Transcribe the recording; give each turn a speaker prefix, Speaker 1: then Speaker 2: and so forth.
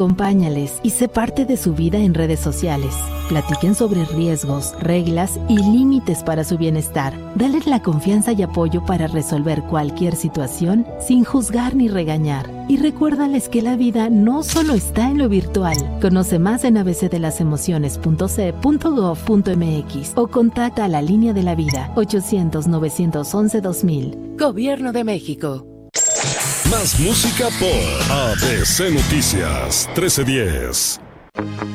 Speaker 1: Acompáñales y sé parte de su vida en redes sociales. Platiquen sobre riesgos, reglas y límites para su bienestar. Dale la confianza y apoyo para resolver cualquier situación sin juzgar ni regañar. Y recuérdales que la vida no solo está en lo virtual. Conoce más en abcdelasemociones.ce.gov.mx o contacta a la Línea de la Vida 800-911-2000. Gobierno de México.
Speaker 2: Más música por ABC Noticias 1310.